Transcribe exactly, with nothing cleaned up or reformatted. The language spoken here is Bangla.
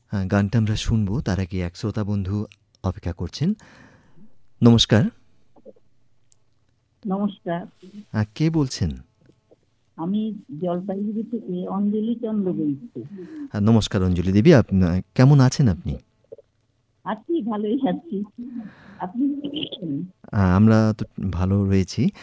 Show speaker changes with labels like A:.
A: হ্যাঁ, গানটা আমরা শুনবো। তার আগে এক শ্রোতা বন্ধু অপেক্ষা করছেন। নমস্কার।
B: নমস্কার।
A: আ কে বলছেন?
B: আমি জলপাইগুড়ি থেকে অঞ্জলি চন্দ্র বলছি।
A: আ নমস্কার অঞ্জলি দেবী। আপনা কেমন আছেন আপনি?
B: আছি, ভালোই আছি। আপনি কেমন আছেন?
A: আ আমরা তো ভালো রয়েছি।